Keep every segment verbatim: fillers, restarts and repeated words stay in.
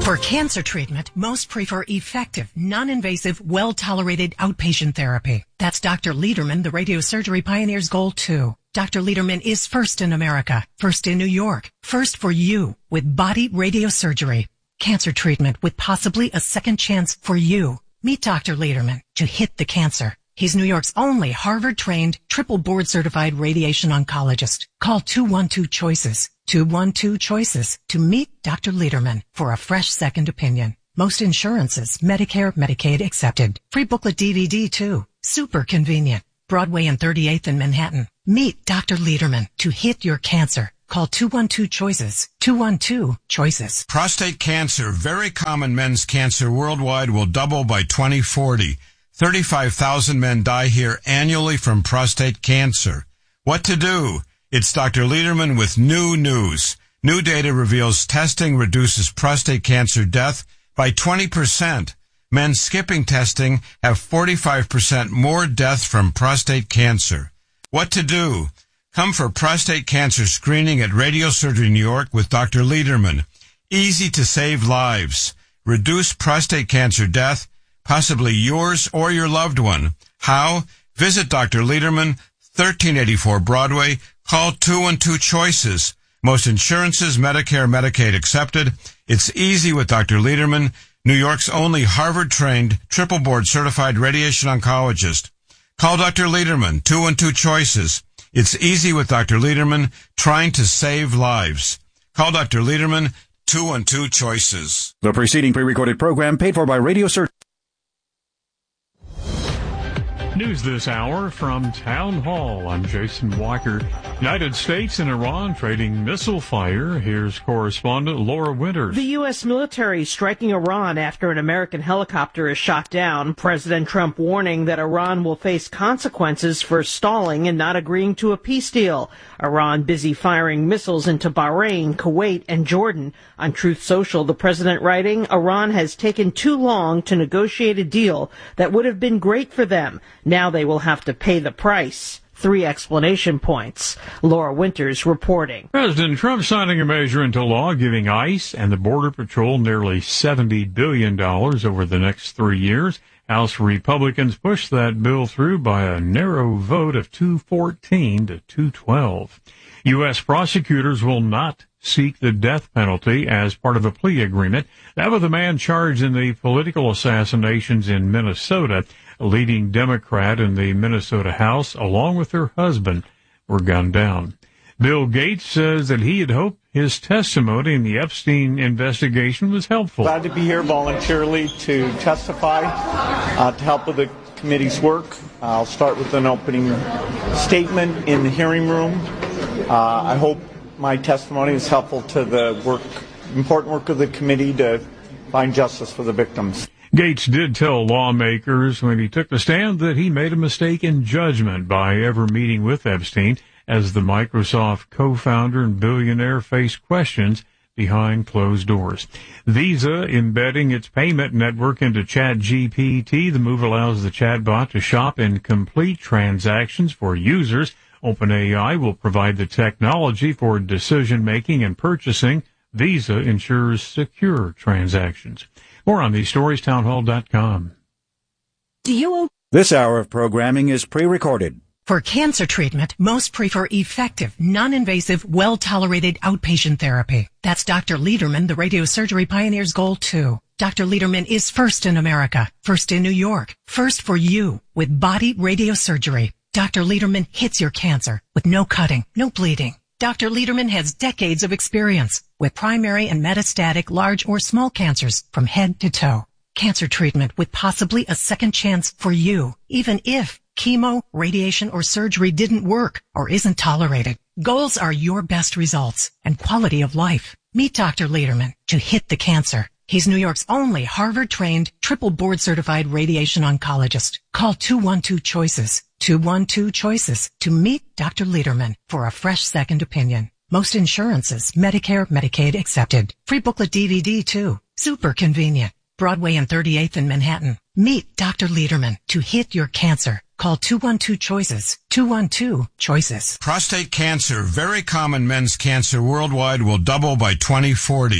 For cancer treatment, most prefer effective, non-invasive, well-tolerated outpatient therapy. That's Doctor Lederman, the radiosurgery pioneer's goal too. Doctor Lederman is first in America, first in New York, first for you with body radiosurgery. Cancer treatment with possibly a second chance for you. Meet Doctor Lederman to hit the cancer. He's New York's only Harvard-trained, triple board-certified radiation oncologist. Call two one two choices, two one two choices to meet Doctor Lederman for a fresh second opinion. Most insurances, Medicare, Medicaid accepted. Free booklet D V D too. Super convenient. Broadway and thirty-eighth in Manhattan. Meet Doctor Lederman to hit your cancer. Call two one two choices, two one two choices. Prostate cancer, very common men's cancer worldwide, will double by twenty forty. thirty-five thousand men die here annually from prostate cancer. What to do? It's Doctor Lederman with new news. New data reveals testing reduces prostate cancer death by twenty percent. Men skipping testing have forty-five percent more death from prostate cancer. What to do? Come for prostate cancer screening at Radiosurgery New York with Doctor Lederman. Easy to save lives. Reduce prostate cancer death, possibly yours or your loved one. How? Visit Doctor Lederman, thirteen eighty-four Broadway. Call two one two choices. Most insurances, Medicare, Medicaid accepted. It's easy with Doctor Lederman, New York's only Harvard-trained, triple board-certified radiation oncologist. Call Doctor Lederman, two one two choices. It's easy with Doctor Lederman, trying to save lives. Call Doctor Lederman, two one two choices. The preceding pre-recorded program paid for by Radiosurgery. News this hour from Town Hall. I'm Jason Walker. United States and Iran trading missile fire. Here's correspondent Laura Winters. The U S military striking Iran after an American helicopter is shot down. President Trump warning that Iran will face consequences for stalling and not agreeing to a peace deal. Iran busy firing missiles into Bahrain, Kuwait, and Jordan. On Truth Social, the president writing, Iran has taken too long to negotiate a deal that would have been great for them. Now they will have to pay the price. Three explanation points. Laura Winters reporting. President Trump signing a measure into law giving ICE and the Border Patrol nearly seventy billion dollars over the next three years. House Republicans pushed that bill through by a narrow vote of two fourteen to two twelve. U S prosecutors will not seek the death penalty as part of a plea agreement. That was the man charged in the political assassinations in Minnesota. A leading Democrat in the Minnesota House, along with her husband, were gunned down. Bill Gates says that he had hoped his testimony in the Epstein investigation was helpful. Glad to be here voluntarily to testify, uh, to help with the committee's work. I'll start with an opening statement in the hearing room. Uh, I hope my testimony is helpful to the work, important work of the committee to find justice for the victims. Gates did tell lawmakers when he took the stand that he made a mistake in judgment by ever meeting with Epstein, as the Microsoft co-founder and billionaire faced questions behind closed doors. Visa embedding its payment network into ChatGPT. The move allows the chatbot to shop and complete transactions for users. OpenAI will provide the technology for decision-making and purchasing. Visa ensures secure transactions. More on these stories, townhall dot com. Do you? This hour of programming is pre-recorded. For cancer treatment, most prefer effective, non-invasive, well-tolerated outpatient therapy. That's Doctor Lederman, the radiosurgery pioneer's goal too. Doctor Lederman is first in America, first in New York, first for you with body radiosurgery. Doctor Lederman hits your cancer with no cutting, no bleeding. Doctor Lederman has decades of experience with primary and metastatic large or small cancers from head to toe. Cancer treatment with possibly a second chance for you, even if chemo, radiation, or surgery didn't work or isn't tolerated. Goals are your best results and quality of life. Meet Doctor Lederman to hit the cancer. He's New York's only Harvard-trained, triple board-certified radiation oncologist. Call two one two choices, two one two choices to meet Doctor Lederman for a fresh second opinion. Most insurances, Medicare, Medicaid accepted. Free booklet D V D too. Super convenient. Broadway and thirty-eighth in Manhattan. Meet Doctor Lederman to hit your cancer. Call two one two choices, two one two choices. Prostate cancer, very common men's cancer worldwide, will double by twenty forty.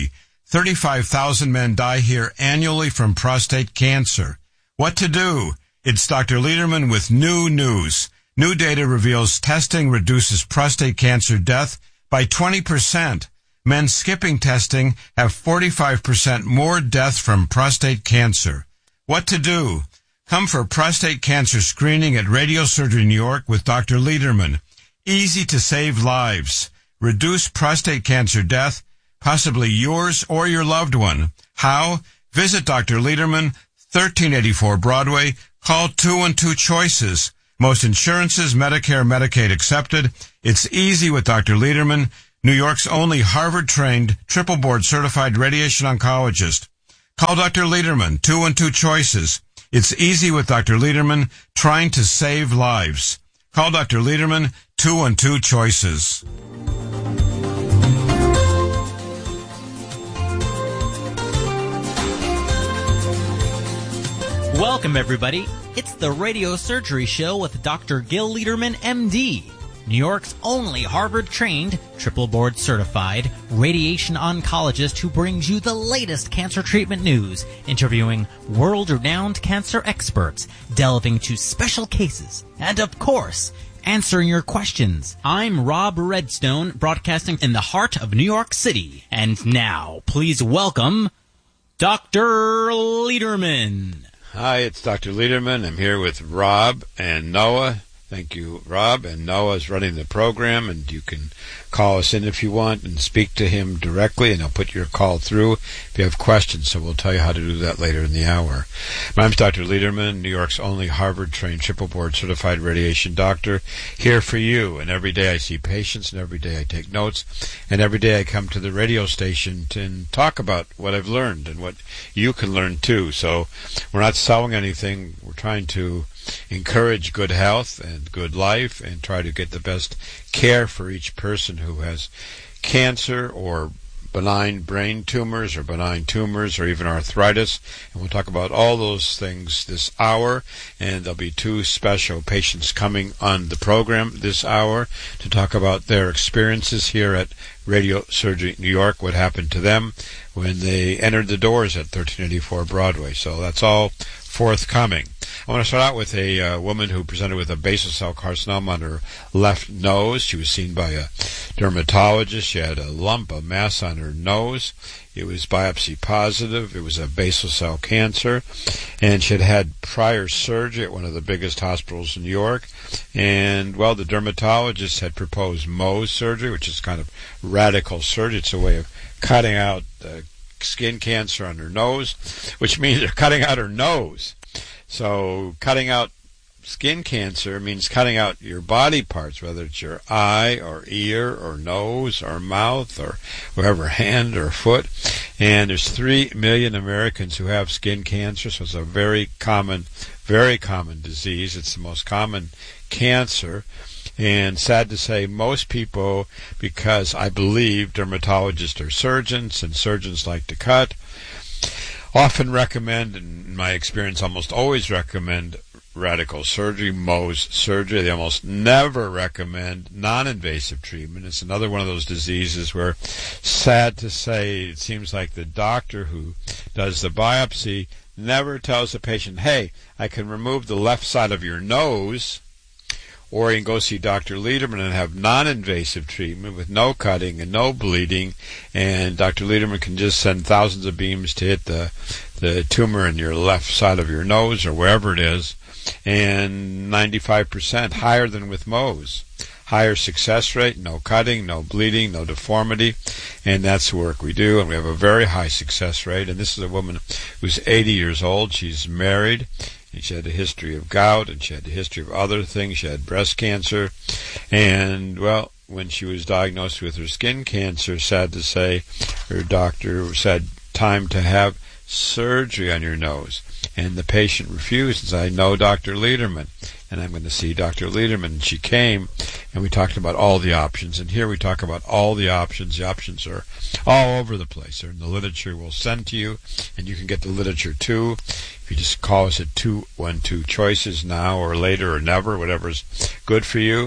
thirty-five thousand men die here annually from prostate cancer. What to do? It's Doctor Lederman with new news. New data reveals testing reduces prostate cancer death by twenty percent. Men skipping testing have forty-five percent more death from prostate cancer. What to do? Come for prostate cancer screening at Radiosurgery New York with Doctor Lederman. Easy to save lives. Reduce prostate cancer death, possibly yours or your loved one. How? Visit Doctor Lederman, thirteen eighty-four Broadway. Call two one two choices. Most insurances, Medicare, Medicaid accepted. It's easy with Doctor Lederman, New York's only Harvard-trained, triple board-certified radiation oncologist. Call Doctor Lederman, two one two choices. It's easy with Doctor Lederman, trying to save lives. Call Doctor Lederman, two one two choices. Welcome, everybody. It's the Radio Surgery Show with Doctor Gil Lederman, M D, New York's only Harvard-trained, triple board-certified radiation oncologist who brings you the latest cancer treatment news, interviewing world-renowned cancer experts, delving into special cases, and, of course, answering your questions. I'm Rob Redstone, broadcasting in the heart of New York City. And now, please welcome Doctor Lederman. Hi, it's Doctor Lederman. I'm here with Rob and Noah. Thank you, Rob. And Noah is running the program, and you can call us in if you want and speak to him directly, and he'll put your call through if you have questions. So we'll tell you how to do that later in the hour. My name's Doctor Lederman, New York's only Harvard-trained, triple board-certified radiation doctor, here for you. And every day I see patients, and every day I take notes, and every day I come to the radio station to and talk about what I've learned and what you can learn too. So we're not selling anything. We're trying to encourage good health and good life and try to get the best care for each person who has cancer or benign brain tumors or benign tumors or even arthritis. And we'll talk about all those things this hour. And there'll be two special patients coming on the program this hour to talk about their experiences here at Radio Surgery New York, what happened to them when they entered the doors at thirteen eighty-four Broadway. So that's all forthcoming. I want to start out with a uh, woman who presented with a basal cell carcinoma on her left nose. She was seen by a dermatologist. She had a lump, a mass on her nose. It was biopsy positive. It was a basal cell cancer. And she had had prior surgery at one of the biggest hospitals in New York. And, well, the dermatologist had proposed Mohs surgery, which is kind of radical surgery. It's a way of cutting out the skin cancer on her nose, which means they're cutting out her nose. So cutting out skin cancer means cutting out your body parts, whether it's your eye or ear or nose or mouth or wherever, hand or foot. And there's three million Americans who have skin cancer, so it's a very common, very common disease. It's the most common cancer. And sad to say, most people, because I believe dermatologists are surgeons and surgeons like to cut, often recommend, and in my experience almost always recommend, radical surgery, Mohs surgery. They almost never recommend non-invasive treatment. It's another one of those diseases where, sad to say, it seems like the doctor who does the biopsy never tells the patient, hey, I can remove the left side of your nose, or you can go see Doctor Lederman and have non-invasive treatment with no cutting and no bleeding, and Doctor Lederman can just send thousands of beams to hit the the tumor in your left side of your nose or wherever it is, and ninety-five percent higher than with Mohs. Higher success rate, no cutting, no bleeding, no deformity, and that's the work we do, and we have a very high success rate. And this is a woman who's eighty years old. She's married. And she had a history of gout, and she had a history of other things. She had breast cancer. And, well, when she was diagnosed with her skin cancer, sad to say, her doctor said, time to have surgery on your nose. And the patient refused and said, I know Doctor Lederman, and I'm going to see Doctor Lederman. And she came, and we talked about all the options. And here we talk about all the options. The options are all over the place. They're in the literature we'll send to you, and you can get the literature too. If you just call us at two one two choices now or later or never, whatever's good for you.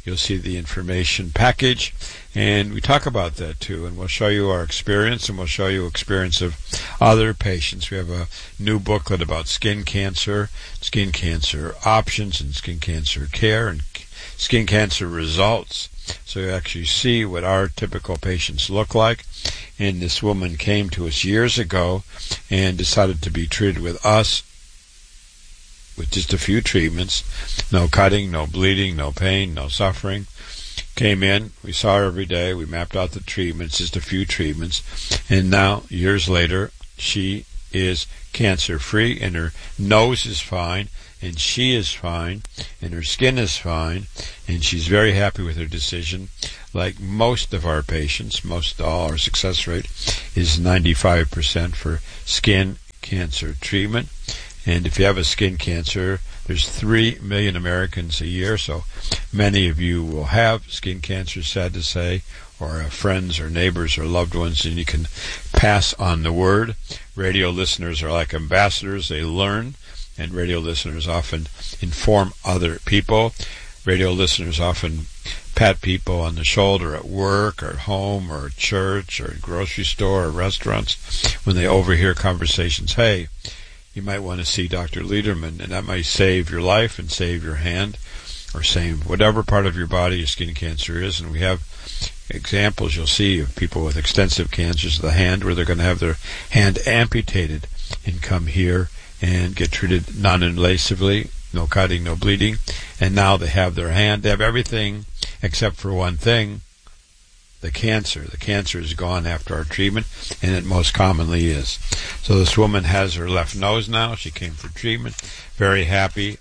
you'll see the information package, and we talk about that too, and we'll show you our experience, and we'll show you experience of other patients. We have a new booklet about skin cancer, skin cancer options, and skin cancer care, and skin cancer results. So you actually see what our typical patients look like. And this woman came to us years ago and decided to be treated with us with just a few treatments. No cutting, no bleeding, no pain, no suffering. Came in, we saw her every day, we mapped out the treatments, just a few treatments. And now, years later, she is cancer-free, and her nose is fine, and she is fine, and her skin is fine, and she's very happy with her decision. Like most of our patients, most all, our success rate is ninety-five percent for skin cancer treatment. And if you have a skin cancer, there's three million Americans a year, so many of you will have skin cancer, sad to say, or have friends or neighbors or loved ones, and you can pass on the word. Radio listeners are like ambassadors. They learn, and radio listeners often inform other people. Radio listeners often pat people on the shoulder at work or at home or at church or at grocery store or restaurants when they overhear conversations. Hey, you might want to see Doctor Lederman, and that might save your life and save your hand, or save whatever part of your body your skin cancer is. And we have examples you'll see of people with extensive cancers of the hand where they're going to have their hand amputated and come here and get treated non-invasively, no cutting, no bleeding, and now they have their hand, they have everything except for one thing, the cancer. The cancer is gone after our treatment, and it most commonly is. So this woman has her left nose now. She came for treatment, very happy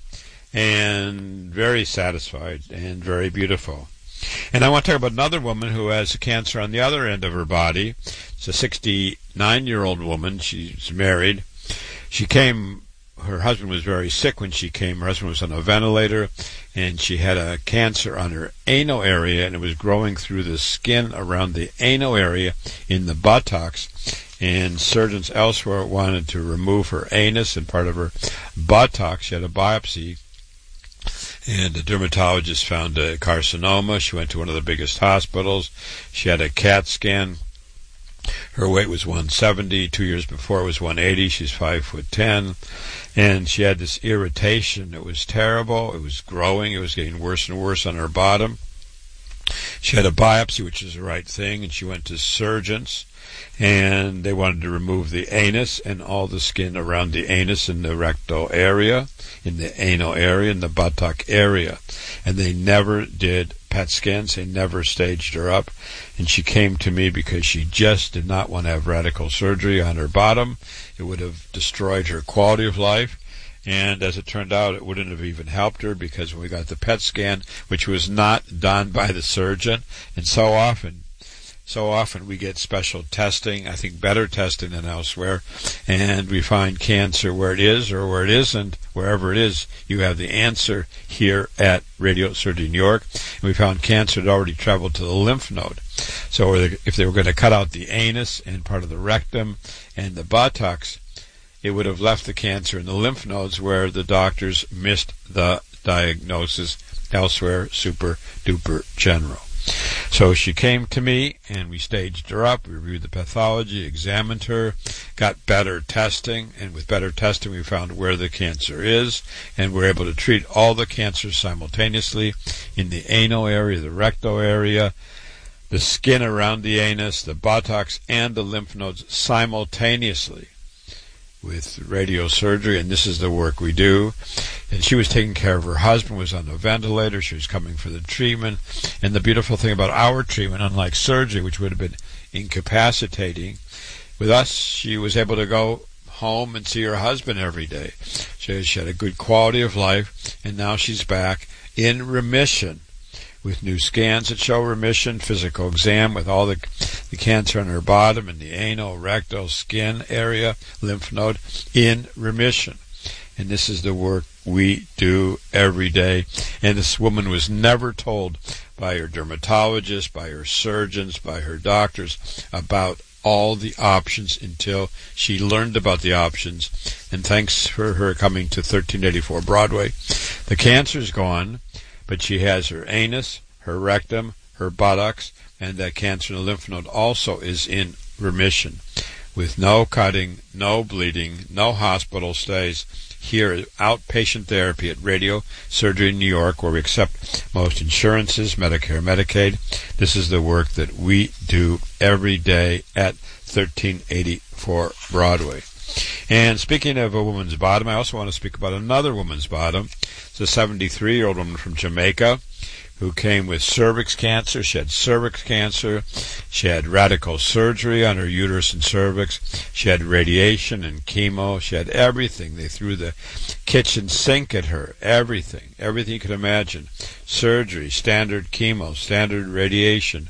and very satisfied and very beautiful. And I want to talk about another woman who has cancer on the other end of her body. It's a sixty-nine-year-old woman. She's married. She came, her husband was very sick when she came. Her husband was on a ventilator, and she had a cancer on her anal area, and it was growing through the skin around the anal area in the buttocks. And surgeons elsewhere wanted to remove her anus and part of her buttocks. She had a biopsy, and the dermatologist found a carcinoma. She went to one of the biggest hospitals. She had a CAT scan. Her weight was one seventy. Two years before it was one eighty. She's five foot ten. And she had this irritation. It was terrible. It was growing. It was getting worse and worse on her bottom. She had a biopsy, which is the right thing, and she went to surgeons, and they wanted to remove the anus and all the skin around the anus in the rectal area, in the anal area, in the buttock area. And they never did P E T scans. They never staged her up. And she came to me because she just did not want to have radical surgery on her bottom. It would have destroyed her quality of life. And as it turned out, it wouldn't have even helped her, because when we got the P E T scan, which was not done by the surgeon, and so often, so often we get special testing, I think better testing than elsewhere, and we find cancer where it is or where it isn't. Wherever it is, you have the answer here at Radio Surgery New York. And we found cancer had already traveled to the lymph node. So if they were going to cut out the anus and part of the rectum and the buttocks, it would have left the cancer in the lymph nodes where the doctors missed the diagnosis elsewhere, super duper general. So she came to me, and we staged her up, we reviewed the pathology, examined her, got better testing, and with better testing we found where the cancer is, and we're able to treat all the cancers simultaneously in the anal area, the rectal area, the skin around the anus, the buttocks, and the lymph nodes simultaneously with radiosurgery, and this is the work we do. And she was taking care of her husband, was on a ventilator. She was coming for the treatment. And the beautiful thing about our treatment, unlike surgery, which would have been incapacitating, with us, she was able to go home and see her husband every day. So she had a good quality of life, and now she's back in remission, with new scans that show remission, physical exam with all the, the cancer on her bottom and the anal, rectal, skin area, lymph node, in remission. And this is the work we do every day. And this woman was never told by her dermatologist, by her surgeons, by her doctors about all the options until she learned about the options. And thanks for her coming to thirteen eighty-four Broadway. The cancer's gone, but she has her anus, her rectum, her buttocks, and that cancer in the lymph node also is in remission with no cutting, no bleeding, no hospital stays. Here is outpatient therapy at Radio Surgery in New York, where we accept most insurances, Medicare, Medicaid. This is the work that we do every day at thirteen eighty-four Broadway. And speaking of a woman's bottom, I also want to speak about another woman's bottom. It's a seventy-three-year-old woman from Jamaica who came with cervix cancer. She had cervix cancer. She had radical surgery on her uterus and cervix. She had radiation and chemo. She had everything. They threw the kitchen sink at her. Everything. Everything you could imagine. Surgery, standard chemo, standard radiation.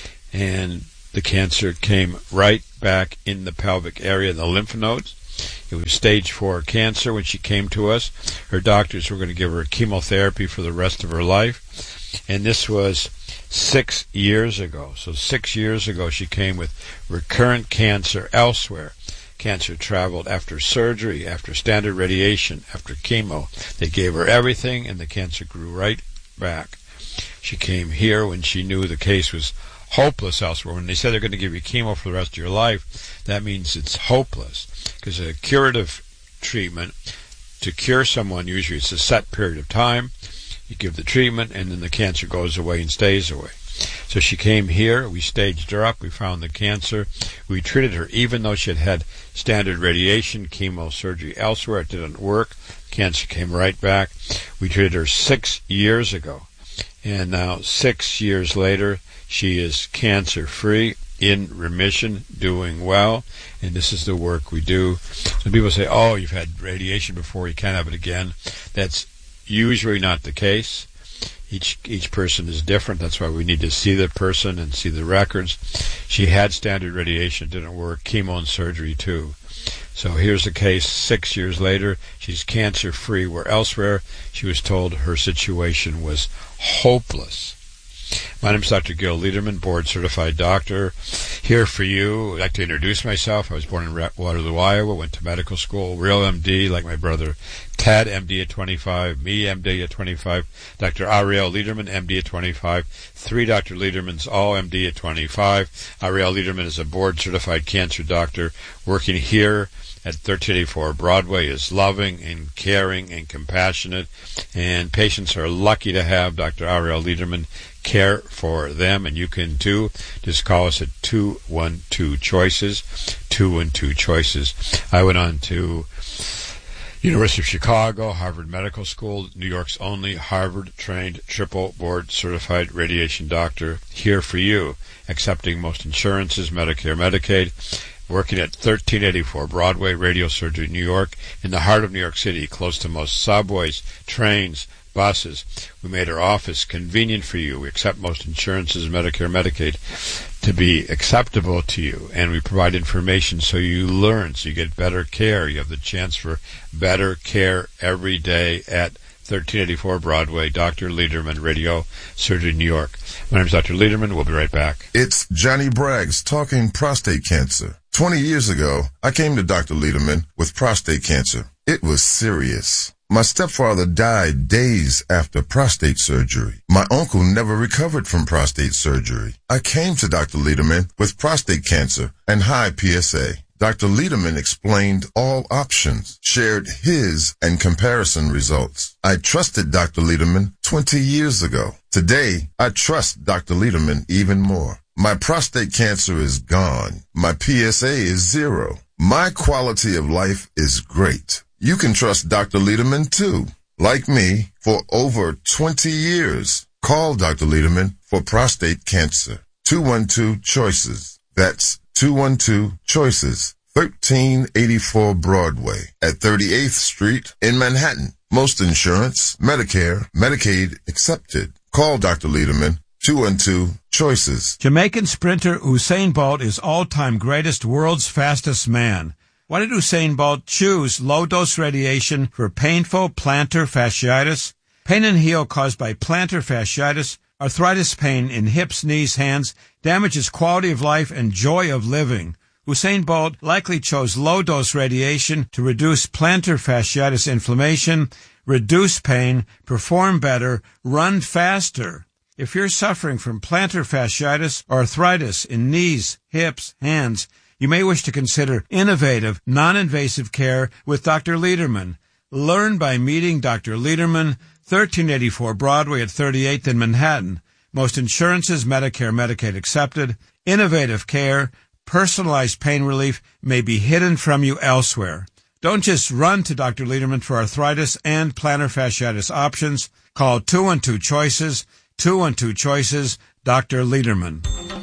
And the cancer came right back in the pelvic area, in the lymph nodes. It was stage four cancer when she came to us. Her doctors were going to give her chemotherapy for the rest of her life. And this was six years ago. So six years ago she came with recurrent cancer elsewhere. Cancer traveled after surgery, after standard radiation, after chemo. They gave her everything, and the cancer grew right back. She came here when she knew the case was hopeless elsewhere. When they said they're going to give you chemo for the rest of your life, that means it's hopeless. Because a curative treatment, to cure someone, usually it's a set period of time. You give the treatment, and then the cancer goes away and stays away. So she came here. We staged her up. We found the cancer. We treated her, even though she had had standard radiation, chemo, surgery elsewhere. It didn't work. Cancer came right back. We treated her six years ago. And now, six years later, she is cancer-free, in remission, doing well. And this is the work we do. Some people say, oh, you've had radiation before, you can't have it again. That's usually not the case. Each each person is different. That's why we need to see the person and see the records. She had standard radiation, it didn't work, chemo and surgery too. So here's the case six years later. She's cancer-free, where elsewhere she was told her situation was hopeless. My name is Doctor Gil Lederman, board-certified doctor. Here for you. I'd like to introduce myself. I was born in Waterloo, Iowa, went to medical school, real M D, like my brother Ted, M D at twenty-five, me, M D at twenty-five, Doctor Ariel Lederman, M D at twenty-five, three Doctor Ledermans, all M D at twenty-five. Ariel Lederman is a board-certified cancer doctor working here at thirteen eighty-four Broadway, is loving and caring and compassionate, and patients are lucky to have Doctor Ariel Lederman care for them, and you can too. Just call us at two one two choices, two one two choices. I went on to University of Chicago, Harvard Medical School, New York's only Harvard-trained, triple board-certified radiation doctor, here for you, accepting most insurances, Medicare, Medicaid, working at thirteen eighty-four Broadway, Radio Surgery, New York, in the heart of New York City, close to most subways, trains, buses. We made our office convenient for you. We accept most insurances, Medicare, Medicaid, to be acceptable to you. And we provide information so you learn, so you get better care. You have the chance for better care every day at thirteen eighty-four Broadway, Doctor Lederman, Radio Surgery, New York. My name is Doctor Lederman. We'll be right back. It's Johnny Braggs talking prostate cancer. Twenty years ago, I came to Doctor Lederman with prostate cancer. It was serious. My stepfather died days after prostate surgery. My uncle never recovered from prostate surgery. I came to Doctor Lederman with prostate cancer and high P S A. Doctor Lederman explained all options, shared his and comparison results. I trusted Doctor Lederman twenty years ago. Today, I trust Doctor Lederman even more. My prostate cancer is gone. My P S A is zero. My quality of life is great. You can trust Doctor Lederman too. Like me, for over twenty years. Call Doctor Lederman for prostate cancer. two one two choices. That's two one two choices. thirteen eighty-four Broadway at thirty-eighth Street in Manhattan. Most insurance, Medicare, Medicaid accepted. Call Doctor Lederman. two one two choices. Jamaican sprinter Usain Bolt is all-time greatest, world's fastest man. Why did Usain Bolt choose low-dose radiation for painful plantar fasciitis? Pain and heel caused by plantar fasciitis, arthritis pain in hips, knees, hands, damages quality of life and joy of living. Usain Bolt likely chose low-dose radiation to reduce plantar fasciitis inflammation, reduce pain, perform better, run faster. If you're suffering from plantar fasciitis or arthritis in knees, hips, hands, you may wish to consider innovative, non-invasive care with Doctor Lederman. Learn by meeting Doctor Lederman, thirteen eighty-four Broadway at thirty-eighth in Manhattan. Most insurances, Medicare, Medicaid accepted. Innovative care, personalized pain relief may be hidden from you elsewhere. Don't just run to Doctor Lederman for arthritis and plantar fasciitis options. Call two one two choices, two one two choices, Doctor Lederman.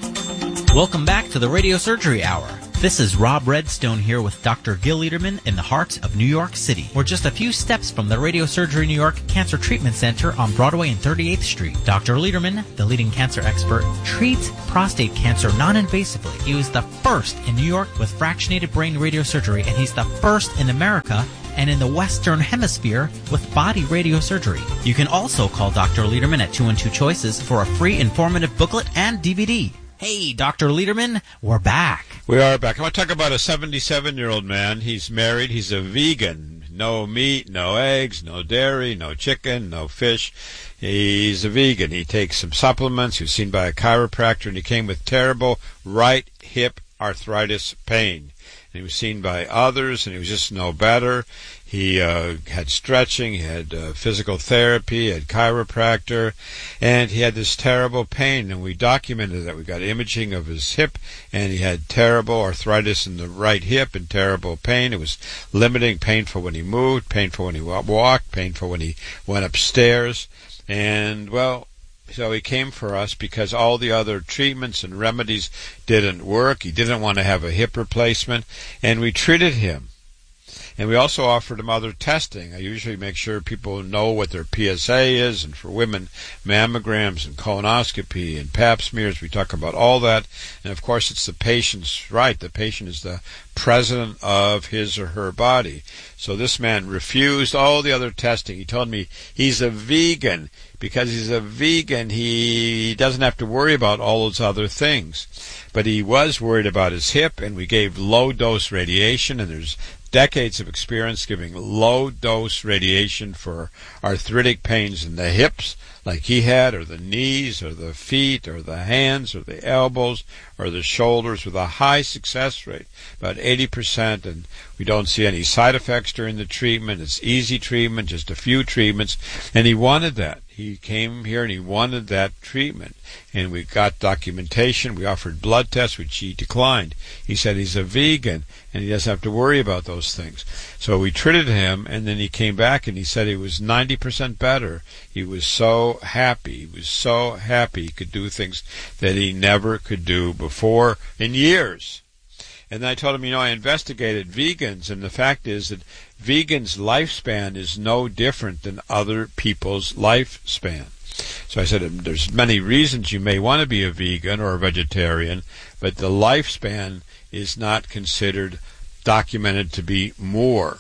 Welcome back to the Radio Surgery Hour. This is Rob Redstone here with Doctor Gil Lederman in the heart of New York City. We're just a few steps from the Radio Surgery New York Cancer Treatment Center on Broadway and thirty-eighth Street. Doctor Lederman, the leading cancer expert, treats prostate cancer non-invasively. He was the first in New York with fractionated brain radiosurgery, and he's the first in America and in the Western Hemisphere with body radiosurgery. You can also call Doctor Lederman at two one two choices for a free informative booklet and D V D. Hey, Doctor Lederman, we're back. We are back. I want to talk about a seventy-seven-year-old man. He's married. He's a vegan. No meat, no eggs, no dairy, no chicken, no fish. He's a vegan. He takes some supplements. He was seen by a chiropractor, and he came with terrible right hip arthritis pain. And he was seen by others, and he was just no better. He uh, had stretching, he had uh, physical therapy, he had chiropractor, and he had this terrible pain, and we documented that. We got imaging of his hip, and he had terrible arthritis in the right hip and terrible pain. It was limiting, painful when he moved, painful when he walked, painful when he went upstairs. And, well, so he came for us because all the other treatments and remedies didn't work. He didn't want to have a hip replacement, and we treated him. And we also offered him other testing. I usually make sure people know what their P S A is, and for women, mammograms and colonoscopy and pap smears. We talk about all that. And, of course, it's the patient's right. The patient is the president of his or her body. So this man refused all the other testing. He told me he's a vegan. Because he's a vegan, he doesn't have to worry about all those other things. But he was worried about his hip, and we gave low-dose radiation, and there's decades of experience giving low-dose radiation for arthritic pains in the hips, like he had, or the knees, or the feet, or the hands, or the elbows, or the shoulders, with a high success rate, about eighty percent, and we don't see any side effects during the treatment. It's easy treatment, just a few treatments, and he wanted that. He came here and he wanted that treatment, and we got documentation. We offered blood tests, which he declined. He said he's a vegan, and he doesn't have to worry about those things. So we treated him, and then he came back, and he said he was ninety percent better. He was so happy. He was so happy he could do things that he never could do before in years. And then I told him, you know, I investigated vegans, and the fact is that vegans' lifespan is no different than other people's lifespan. So I said, there's many reasons you may want to be a vegan or a vegetarian, but the lifespan is not considered documented to be more.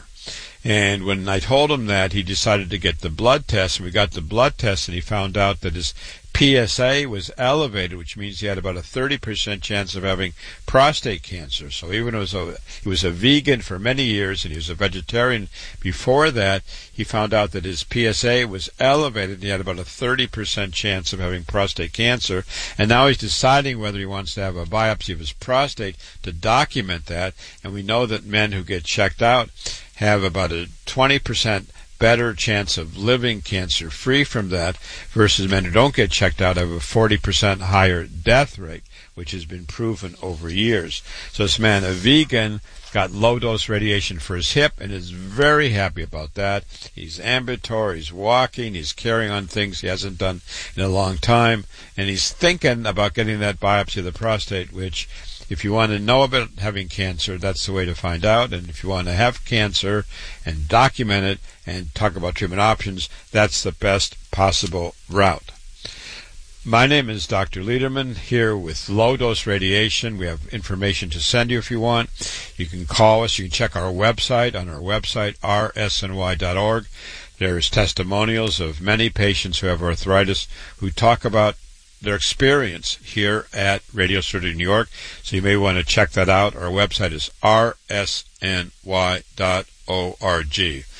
And when I told him that, he decided to get the blood test, and we got the blood test, and he found out that his P S A was elevated, which means he had about a thirty percent chance of having prostate cancer. So even though he was a vegan for many years and he was a vegetarian before that, he found out that his P S A was elevated and he had about a thirty percent chance of having prostate cancer. And now he's deciding whether he wants to have a biopsy of his prostate to document that. And we know that men who get checked out have about a twenty percent better chance of living cancer-free from that, versus men who don't get checked out have a forty percent higher death rate, which has been proven over years. So this man, a vegan, got low-dose radiation for his hip and is very happy about that. He's ambulatory, he's walking, he's carrying on things he hasn't done in a long time, and he's thinking about getting that biopsy of the prostate, which, if you want to know about having cancer, that's the way to find out. And if you want to have cancer and document it and talk about treatment options, that's the best possible route. My name is Doctor Lederman, here with low-dose radiation. We have information to send you if you want. You can call us. You can check our website on our website, r s n y dot org. There's testimonials of many patients who have arthritis who talk about their experience here at Radio Surgery New York. So you may want to check that out. Our website is r s n y dot org.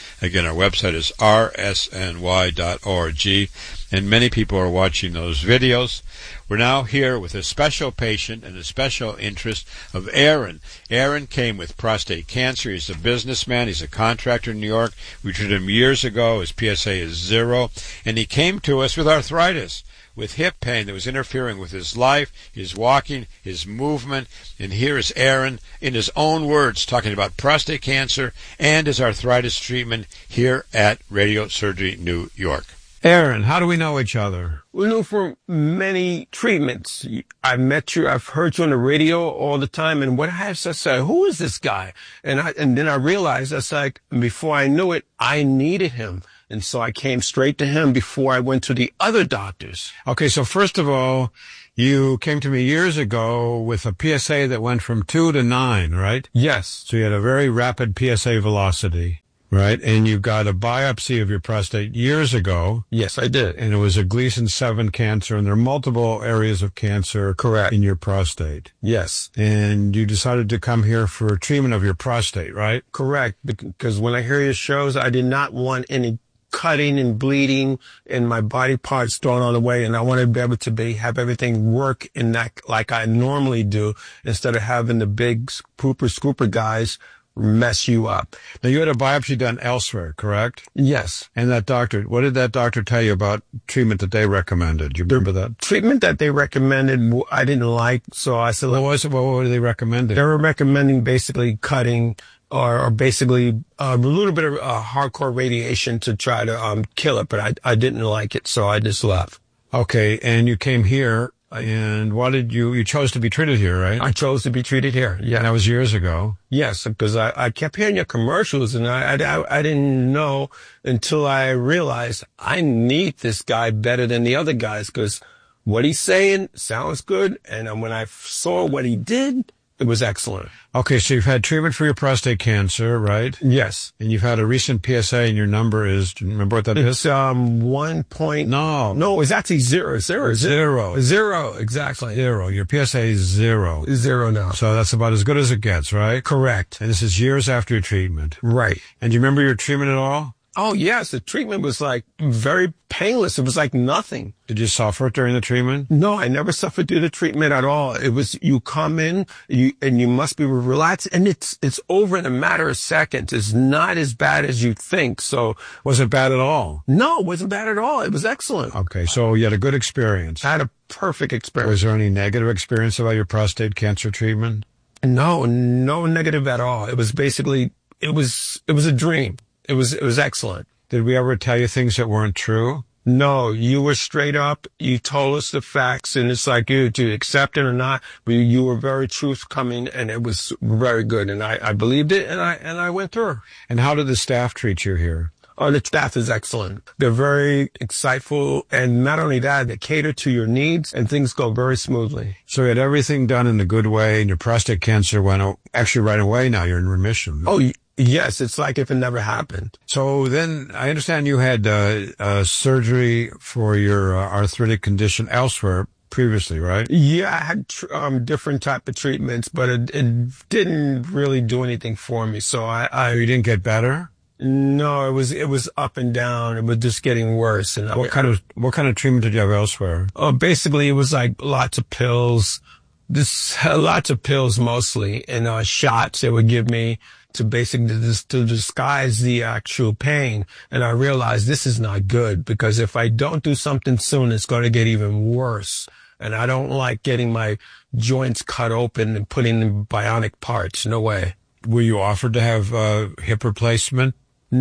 Again, our website is r s n y dot org, and many people are watching those videos. We're now here with a special patient and a special interest of Aaron. Aaron came with prostate cancer. He's a businessman. He's a contractor in New York. We treated him years ago. His P S A is zero. And he came to us with arthritis, with hip pain that was interfering with his life, his walking, his movement. And here is Aaron, in his own words, talking about prostate cancer and his arthritis treatment here at Radio Surgery New York. Aaron, how do we know each other? We know for many treatments. I've met you, I've heard you on the radio all the time, and what I have to say, who is this guy? And I, and then I realized, that's like, before I knew it, I needed him. And so I came straight to him before I went to the other doctors. Okay, so first of all, you came to me years ago with a P S A that went from two to nine, right? Yes. So you had a very rapid P S A velocity. Right, and you got a biopsy of your prostate years ago. Yes, I did. And it was a Gleason seven cancer, and there are multiple areas of cancer correct in your prostate. Yes. And you decided to come here for treatment of your prostate, right? Correct, because when I hear your shows, I did not want any cutting and bleeding and my body parts thrown all the way, and I want to be able to be have everything work in that like I normally do, instead of having the big pooper scooper guys mess you up. Now, you had a biopsy done elsewhere, correct? Yes. And that doctor, what did that doctor tell you about treatment that they recommended? Do you remember that? Treatment that they recommended, I didn't like, so I said... What was it? What were they recommending? They were recommending basically cutting or, or basically uh, a little bit of uh, hardcore radiation to try to um, kill it, but I, I didn't like it, so I just left. Okay, and you came here, and why did you, you chose to be treated here, right? I chose to be treated here, yeah. And that was years ago. Yes, because I, I kept hearing your commercials, and I, I, I didn't know until I realized I need this guy better than the other guys, because what he's saying sounds good, and when I saw what he did, it was excellent. Okay, so you've had treatment for your prostate cancer, right? Yes. And you've had a recent P S A, and your number is, do you remember what that it's, is? It's um, one point... No. No, it's actually zero. Zero. Zero. Zero, exactly. Zero. Your P S A is zero. Zero now. So that's about as good as it gets, right? Correct. And this is years after your treatment. Right. And do you remember your treatment at all? Oh, yes. The treatment was like very painless. It was like nothing. Did you suffer during the treatment? No, I never suffered through the treatment at all. It was, you come in, you, and you must be relaxed, and it's, it's over in a matter of seconds. It's not as bad as you think. So. Was it bad at all? No, it wasn't bad at all. It was excellent. Okay. So you had a good experience. I had a perfect experience. Was there any negative experience about your prostate cancer treatment? No, no negative at all. It was basically, it was, it was a dream. It was, it was excellent. Did we ever tell you things that weren't true? No, you were straight up. You told us the facts, and it's like you to accept it or not. But you were very truth-coming, and it was very good. And I, I believed it, and I, and I went through. And how did the staff treat you here? Oh, the staff is excellent. They're very insightful, and not only that, they cater to your needs, and things go very smoothly. So you had everything done in a good way, and your prostate cancer went actually right away. Now you're in remission. Oh, yes, it's like if it never happened. So then I understand you had uh, uh, surgery for your uh, arthritic condition elsewhere previously, right? Yeah, I had tr- um, different type of treatments, but it, it didn't really do anything for me. So I, I you didn't get better? No, it was it was up and down. It was just getting worse. And what I, kind of what kind of treatment did you have elsewhere? Uh, basically, it was like lots of pills, this uh, lots of pills mostly, and uh, shots they would give me to basically to, to disguise the actual pain. And I realized this is not good, because if I don't do something soon, it's going to get even worse. And I don't like getting my joints cut open and putting in bionic parts. No way. Were you offered to have uh, hip replacement?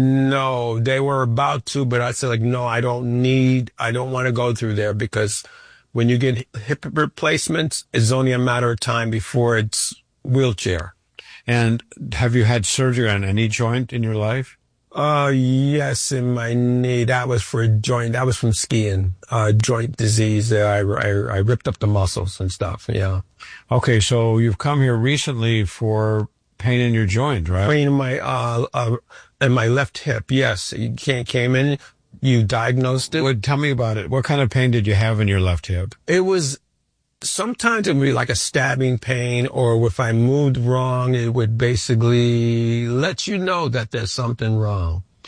No, they were about to, but I said, like, no, I don't need, I don't want to go through there, because when you get hip replacements, it's only a matter of time before it's wheelchair. And have you had surgery on any joint in your life? Uh, yes, in my knee. That was for a joint. That was from skiing. Uh, joint disease. Uh, I, I, I ripped up the muscles and stuff. Yeah. Okay. So you've come here recently for pain in your joint, right? Pain in my, uh, uh, in my left hip. Yes. You can't, came in, you diagnosed it. Well, tell me about it. What kind of pain did you have in your left hip? It was, sometimes it would be like a stabbing pain, or if I moved wrong, it would basically let you know that there's something wrong.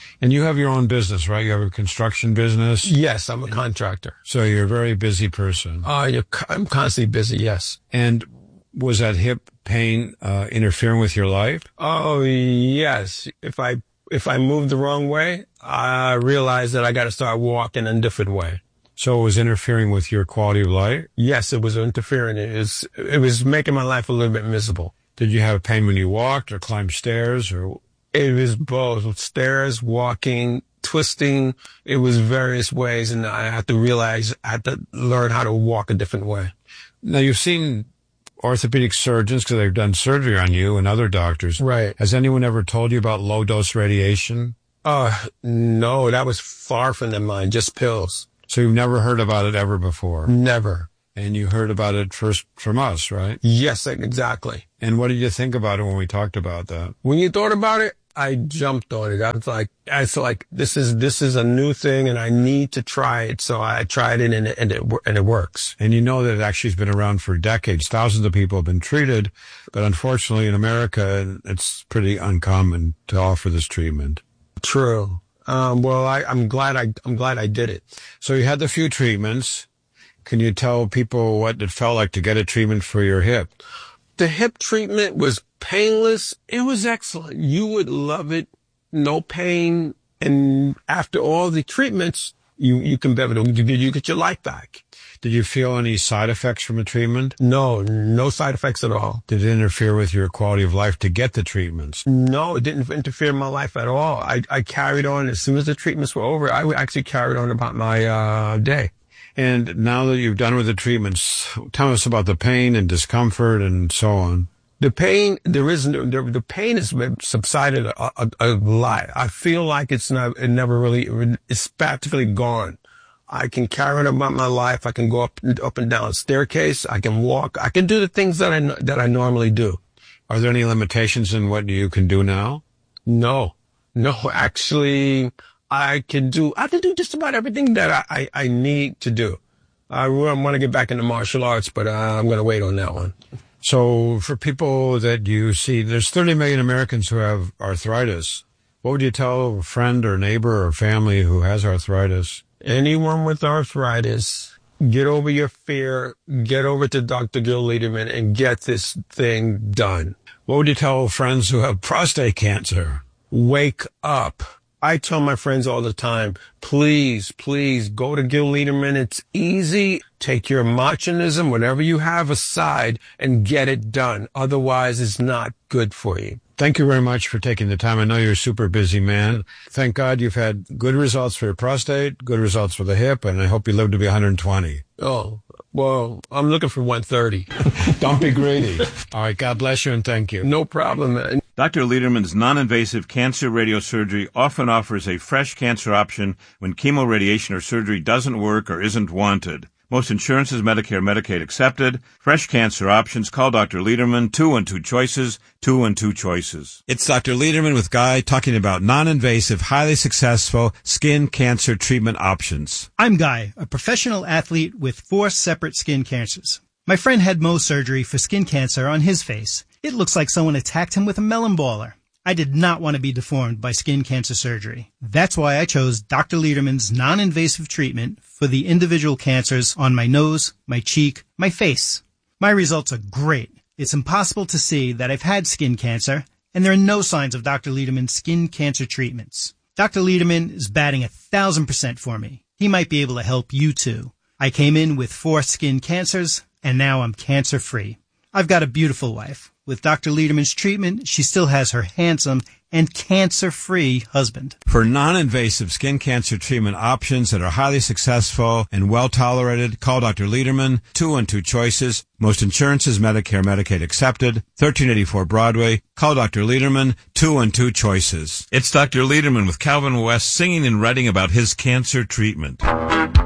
And you have your own business, right? You have a construction business? Yes, I'm a contractor. So you're a very busy person. Uh, you're, I'm constantly busy, yes. And was that hip pain uh, interfering with your life? Oh, yes. If I if I moved the wrong way, I realized that I got to start walking in a different way. So it was interfering with your quality of life? Yes, it was interfering. It was, it was making my life a little bit miserable. Did you have pain when you walked or climbed stairs? Or It was both. Stairs, walking, twisting. It was various ways, and I had to realize I had to learn how to walk a different way. Now, you've seen orthopedic surgeons because they've done surgery on you and other doctors. Right. Has anyone ever told you about low-dose radiation? Uh, no, that was far from their mind, just pills. So you've never heard about it ever before? Never. And you heard about it first from us, right? Yes, exactly. And what did you think about it when we talked about that? When you thought about it, I jumped on it. I was like, I was like, this is, this is a new thing and I need to try it. So I tried it and it, and it, and it works. And you know that it actually has been around for decades. Thousands of people have been treated, but unfortunately in America, it's pretty uncommon to offer this treatment. True. Um, well, I, I'm glad I, I'm glad I did it. So you had the few treatments. Can you tell people what it felt like to get a treatment for your hip? The hip treatment was painless. It was excellent. You would love it. No pain. And after all the treatments, you, you can be able to, you get your life back. Did you feel any side effects from the treatment? No, no side effects at all. Did it interfere with your quality of life to get the treatments? No, it didn't interfere in my life at all. I, I carried on as soon as the treatments were over. I actually carried on about my, uh, day. And now that you've done with the treatments, tell us about the pain and discomfort and so on. The pain, there is no, the, the pain has subsided a, a, a lot. I feel like it's not, it never really, it's practically gone. I can carry on about my life. I can go up, up and down a staircase. I can walk. I can do the things that I, that I normally do. Are there any limitations in what you can do now? No, no, actually, I can do, I can do just about everything that I, I, I need to do. I want to get back into martial arts, but uh, I'm going to wait on that one. So for people that you see, there's thirty million Americans who have arthritis. What would you tell a friend or neighbor or family who has arthritis? Anyone with arthritis, get over your fear, get over to Doctor Gil Lederman and get this thing done. What would you tell friends who have prostate cancer? Wake up. I tell my friends all the time, please, please go to Gil Lederman. It's easy. Take your machonism, whatever you have aside, and get it done. Otherwise, it's not good for you. Thank you very much for taking the time. I know you're a super busy man. Thank God you've had good results for your prostate, good results for the hip, and I hope you live to be one hundred twenty. Oh, well, I'm looking for one thirty. Don't be greedy. All right, God bless you and thank you. No problem, man. Doctor Lederman's non-invasive cancer radiosurgery often offers a fresh cancer option when chemoradiation or surgery doesn't work or isn't wanted. Most insurances, Medicare, Medicaid accepted. Fresh cancer options. Call Doctor Lederman. Two and two choices. Two and two choices. It's Doctor Lederman with Guy talking about non-invasive, highly successful skin cancer treatment options. I'm Guy, a professional athlete with four separate skin cancers. My friend had Mohs surgery for skin cancer on his face. It looks like someone attacked him with a melon baller. I did not want to be deformed by skin cancer surgery. That's why I chose Doctor Lederman's non-invasive treatment for the individual cancers on my nose, my cheek, my face. My results are great. It's impossible to see that I've had skin cancer, and there are no signs of Doctor Lederman's skin cancer treatments. Doctor Lederman is batting a thousand percent for me. He might be able to help you too. I came in with four skin cancers, and now I'm cancer-free. I've got a beautiful wife. With Doctor Lederman's treatment, she still has her handsome and cancer-free husband. For non-invasive skin cancer treatment options that are highly successful and well-tolerated, call Doctor Lederman. Two and two choices. Most insurances, Medicare, Medicaid accepted. thirteen eighty-four Broadway. Call Doctor Lederman. Two and two choices. It's Doctor Lederman with Calvin West singing and writing about his cancer treatment.